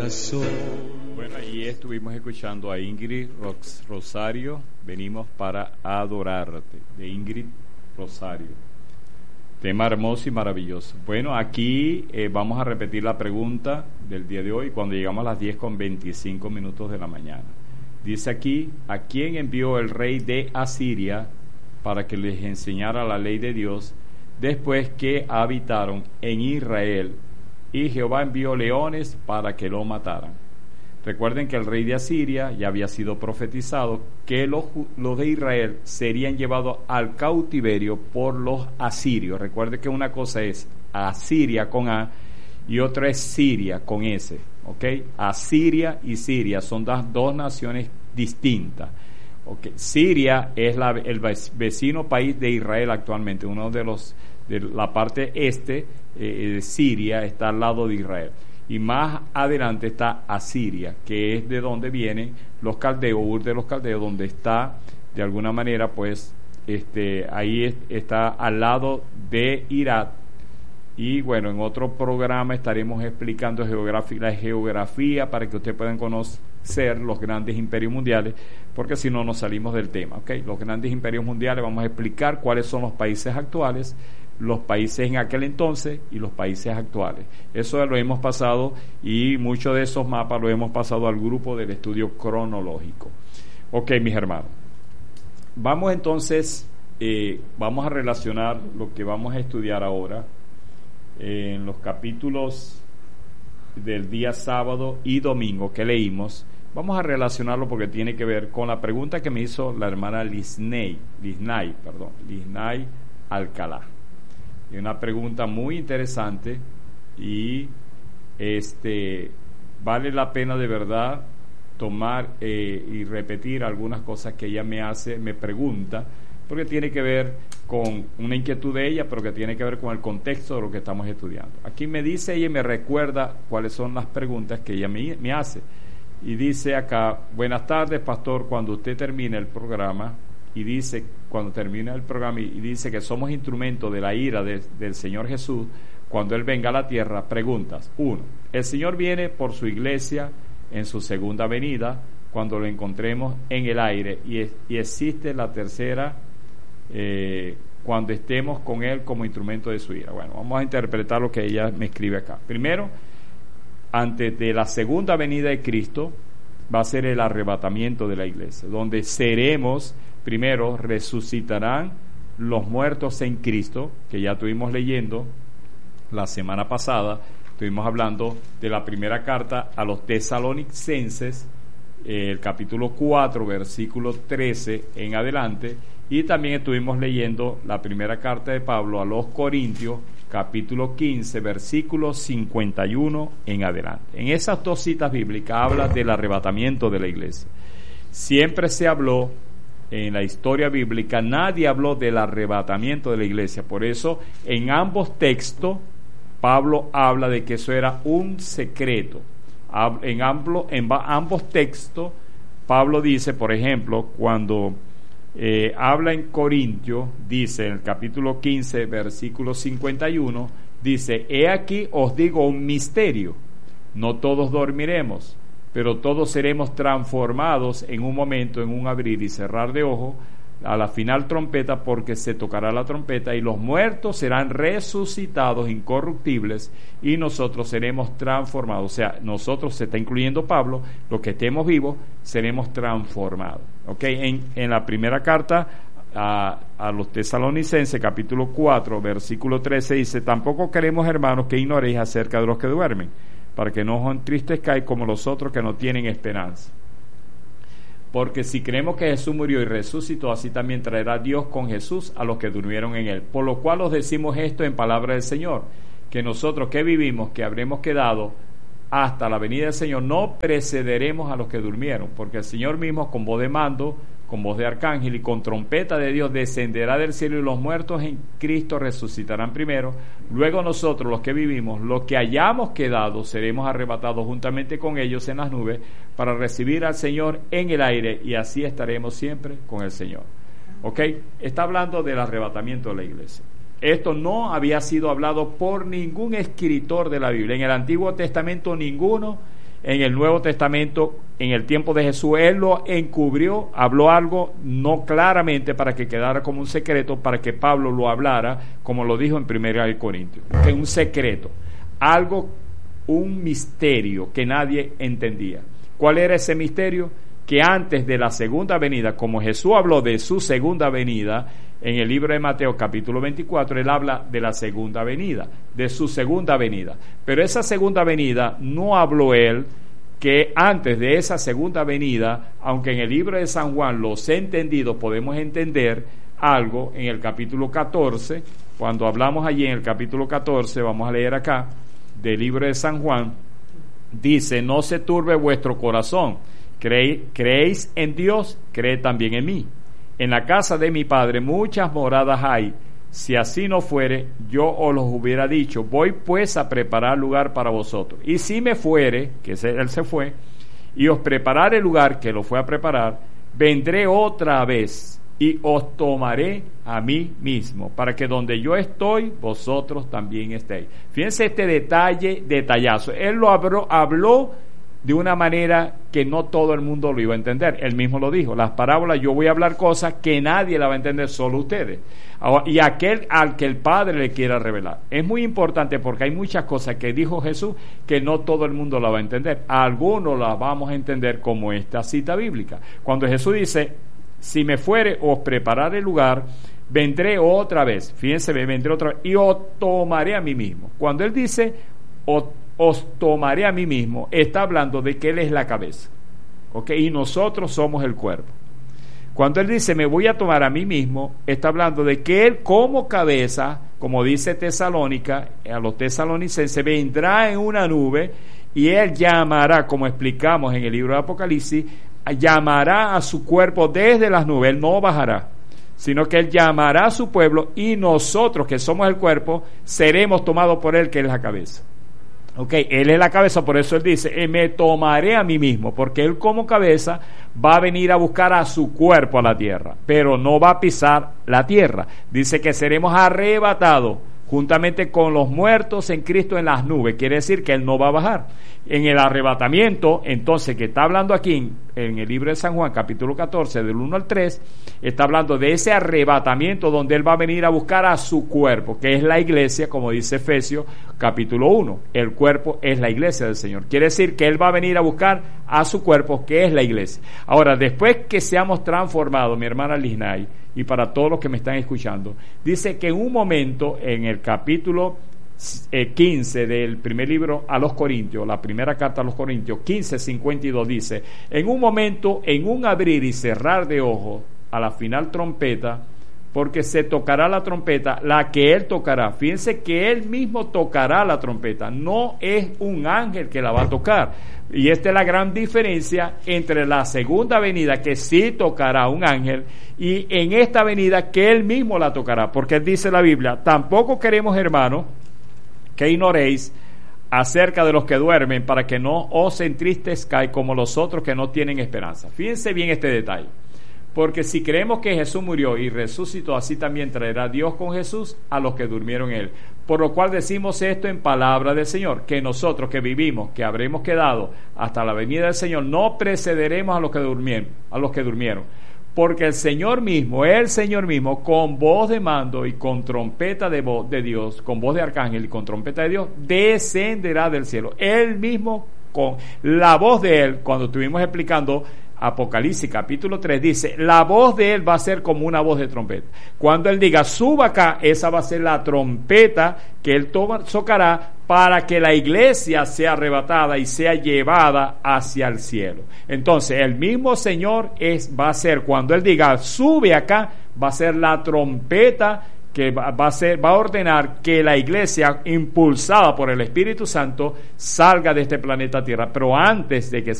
corazón. Bueno, ahí estuvimos escuchando a Ingrid Rosario, Venimos para adorarte, de Ingrid Rosario. Tema hermoso y maravilloso. Bueno, aquí vamos a repetir la pregunta del día de hoy cuando llegamos a las 10:25 de la mañana. Dice aquí, ¿a quién envió el rey de Asiria para que les enseñara la ley de Dios después que habitaron en Israel? Y Jehová envió leones para que lo mataran. Recuerden que el rey de Asiria ya había sido profetizado que los de Israel serían llevados al cautiverio por los asirios. Recuerden que una cosa es Asiria con A y otra es Siria con S. ¿Ok? Asiria y Siria son dos naciones distintas. ¿Ok? Siria es el vecino país de Israel actualmente, uno de la parte este de Siria está al lado de Israel. Y más adelante está Asiria, que es de donde vienen los caldeos, Ur de los caldeos, donde está, de alguna manera, pues, ahí está al lado de Irak. Y bueno, en otro programa estaremos explicando la geografía para que ustedes puedan conocer los grandes imperios mundiales, porque si no nos salimos del tema, ¿ok? Los grandes imperios mundiales, vamos a explicar cuáles son los países actuales, los países en aquel entonces y los países actuales. Eso lo hemos pasado y muchos de esos mapas lo hemos pasado al grupo del estudio cronológico. Ok, mis hermanos. Vamos entonces, vamos a relacionar lo que vamos a estudiar ahora en los capítulos del día sábado y domingo que leímos. Vamos a relacionarlo porque tiene que ver con la pregunta que me hizo la hermana Lisnay Alcalá. Es una pregunta muy interesante y vale la pena de verdad tomar y repetir algunas cosas que ella me pregunta, porque tiene que ver con una inquietud de ella, pero que tiene que ver con el contexto de lo que estamos estudiando. Aquí me dice ella y me recuerda cuáles son las preguntas que ella me hace. Y dice acá, buenas tardes, pastor, cuando usted termine el programa, y dice, cuando termina el programa, y dice que somos instrumentos de la ira del Señor Jesús, cuando Él venga a la tierra, preguntas. 1. El Señor viene por su iglesia en su segunda venida, cuando lo encontremos en el aire, y existe la tercera, cuando estemos con Él como instrumento de su ira. Bueno, vamos a interpretar lo que ella me escribe acá. Primero, antes de la segunda venida de Cristo, va a ser el arrebatamiento de la iglesia, donde primero resucitarán los muertos en Cristo, que ya estuvimos leyendo la semana pasada. Estuvimos hablando de la primera carta a los tesalonicenses, el capítulo 4, versículo 13 en adelante, y también estuvimos leyendo la primera carta de Pablo a los Corintios, capítulo 15, versículo 51 en adelante. En esas dos citas bíblicas habla del arrebatamiento de la iglesia. Siempre se habló en la historia bíblica, nadie habló del arrebatamiento de la iglesia. Por eso, en ambos textos, Pablo habla de que eso era un secreto. En ambos textos, Pablo dice, por ejemplo, cuando habla en Corintios, dice en el capítulo 15, versículo 51, dice, he aquí os digo un misterio, no todos dormiremos, pero todos seremos transformados en un momento, en un abrir y cerrar de ojos, a la final trompeta, porque se tocará la trompeta y los muertos serán resucitados incorruptibles y nosotros seremos transformados. O sea, nosotros, se está incluyendo Pablo, los que estemos vivos seremos transformados. ¿Okay? En la primera carta a los tesalonicenses, capítulo 4, versículo 13, dice, tampoco queremos, hermanos, que ignoréis acerca de los que duermen, para que no os entristezcáis como los otros que no tienen esperanza. Porque si creemos que Jesús murió y resucitó, así también traerá Dios con Jesús a los que durmieron en Él. Por lo cual os decimos esto en palabra del Señor, que nosotros que vivimos, que habremos quedado hasta la venida del Señor, no precederemos a los que durmieron, porque el Señor mismo, con voz de mando, con voz de arcángel y con trompeta de Dios, descenderá del cielo, y los muertos en Cristo resucitarán primero. Luego nosotros, los que vivimos, los que hayamos quedado, seremos arrebatados juntamente con ellos en las nubes para recibir al Señor en el aire, y así estaremos siempre con el Señor. ¿Ok? Está hablando del arrebatamiento de la iglesia. Esto no había sido hablado por ningún escritor de la Biblia. En el Antiguo Testamento ninguno en el Nuevo Testamento, en el tiempo de Jesús, Él lo encubrió, habló algo no claramente para que quedara como un secreto, para que Pablo lo hablara, como lo dijo en 1 Corintios, que es un secreto, algo, un misterio que nadie entendía. ¿Cuál era ese misterio? Que antes de la segunda venida, como Jesús habló de su segunda venida, en el libro de Mateo capítulo 24, él habla de la segunda venida, de su segunda venida. Pero esa segunda venida no habló él que antes de esa segunda venida, aunque en el libro de San Juan los entendidos podemos entender algo en el capítulo 14, cuando hablamos allí en el capítulo 14, vamos a leer acá, del libro de San Juan, dice: no se turbe vuestro corazón, creéis en Dios, creed también en mí. En la casa de mi Padre muchas moradas hay. Si así no fuere, yo os los hubiera dicho. Voy pues a preparar lugar para vosotros. Y si me fuere, que él se fue, y os prepararé el lugar, que lo fue a preparar, vendré otra vez y os tomaré a mí mismo, para que donde yo estoy, vosotros también estéis. Fíjense este detallazo. Él lo habló de una manera que no todo el mundo lo iba a entender. Él mismo lo dijo: las parábolas, yo voy a hablar cosas que nadie la va a entender, solo ustedes, y aquel al que el Padre le quiera revelar. Es muy importante porque hay muchas cosas que dijo Jesús que no todo el mundo la va a entender. A algunos la vamos a entender, como esta cita bíblica, cuando Jesús dice: si me fuere, os prepararé el lugar, vendré otra vez. Fíjense, vendré otra vez y os tomaré a mí mismo. Cuando él dice os tomaré a mí mismo, está hablando de que él es la cabeza, ¿ok? Y nosotros somos el cuerpo. Cuando él dice me voy a tomar a mí mismo, está hablando de que él como cabeza, como dice Tesalónica, a los tesalonicenses, vendrá en una nube y él llamará, como explicamos en el libro de Apocalipsis, llamará a su cuerpo desde las nubes. Él no bajará, sino que él llamará a su pueblo, y nosotros que somos el cuerpo seremos tomados por él, que es la cabeza. Ok, él es la cabeza, por eso él dice me tomaré a mí mismo, porque él como cabeza va a venir a buscar a su cuerpo a la tierra, pero no va a pisar la tierra. Dice que seremos arrebatados juntamente con los muertos en Cristo en las nubes. Quiere decir que él no va a bajar. En el arrebatamiento, entonces, que está hablando aquí en el libro de San Juan, capítulo 14, del 1 al 3, está hablando de ese arrebatamiento donde él va a venir a buscar a su cuerpo, que es la iglesia, como dice Efesios, capítulo 1. El cuerpo es la iglesia del Señor. Quiere decir que él va a venir a buscar a su cuerpo, que es la iglesia. Ahora, después que seamos transformados, mi hermana Lisnay, y para todos los que me están escuchando, dice que en un momento, en el capítulo 15 del primer libro a los Corintios, la primera carta a los Corintios, 15:52, dice: en un momento, en un abrir y cerrar de ojos, a la final trompeta, porque se tocará la trompeta, la que él tocará. Fíjense que él mismo tocará la trompeta, no es un ángel que la va a tocar. Y esta es la gran diferencia entre la segunda venida, que sí tocará un ángel, y en esta venida que él mismo la tocará, porque él dice la Biblia: tampoco queremos, hermanos, que ignoréis acerca de los que duermen, para que no os entristezcáis como los otros que no tienen esperanza. Fíjense bien este detalle, porque si creemos que Jesús murió y resucitó, así también traerá Dios con Jesús a los que durmieron en él. Por lo cual decimos esto en palabra del Señor, que nosotros que vivimos, que habremos quedado hasta la venida del Señor, no precederemos a los que durmieron. Porque el Señor mismo, con voz de mando y con trompeta de voz de Dios, con voz de arcángel y con trompeta de Dios, descenderá del cielo. Él mismo, con la voz de él, cuando estuvimos explicando Apocalipsis capítulo 3, dice: la voz de él va a ser como una voz de trompeta. Cuando él diga suba acá, esa va a ser la trompeta que él tocará para que la iglesia sea arrebatada y sea llevada hacia el cielo. Entonces el mismo Señor va a ser, cuando él diga sube acá, va a ser la trompeta que va a ordenar que la iglesia, impulsada por el Espíritu Santo, salga de este planeta Tierra. Pero antes de que